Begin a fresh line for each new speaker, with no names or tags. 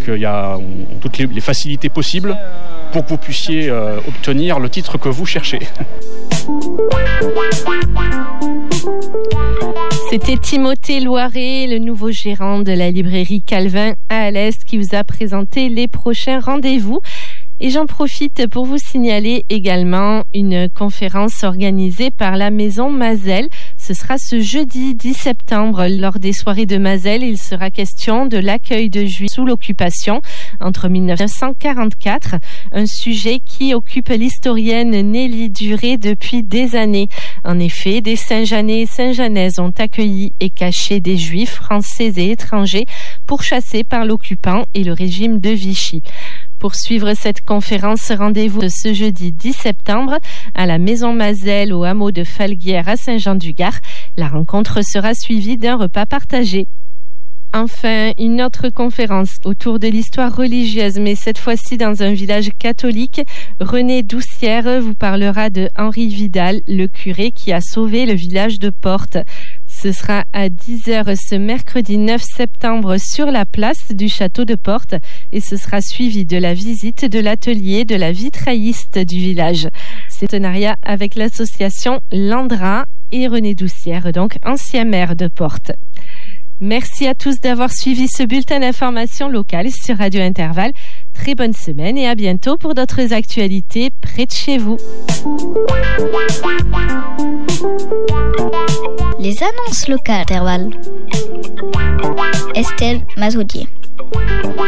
il y a toutes les facilités possibles pour que vous puissiez obtenir le titre que vous cherchez.
C'était Timothée Loiret, le nouveau gérant de la librairie Calvin à Alès, qui vous a présenté les prochains rendez-vous. Et j'en profite pour vous signaler également une conférence organisée par la Maison Mazel. Ce sera ce jeudi 10 septembre lors des soirées de Mazel. Il sera question de l'accueil de Juifs sous l'occupation entre 1944, un sujet qui occupe l'historienne Nelly Duré depuis des années. En effet, des Saint-Jeanais et Saint-Jeanaises ont accueilli et caché des Juifs français et étrangers pourchassés par l'occupant et le régime de Vichy. Pour suivre cette conférence, rendez-vous ce jeudi 10 septembre à la Maison Mazel au hameau de Falguière à Saint-Jean-du-Gard. La rencontre sera suivie d'un repas partagé. Enfin, une autre conférence autour de l'histoire religieuse, mais cette fois-ci dans un village catholique. René Doucière vous parlera de Henri Vidal, le curé qui a sauvé le village de Portes. Ce sera à 10h ce mercredi 9 septembre sur la place du château de Portes et ce sera suivi de la visite de l'atelier de la vitrailliste du village. C'est un partenariat avec l'association Landra et René Doucière, donc ancien maire de Portes. Merci à tous d'avoir suivi ce bulletin d'information locale sur Radio Intervalle. Très bonne semaine et à bientôt pour d'autres actualités près de chez vous.
Les annonces locales Intervalle. Estelle Mazoudier.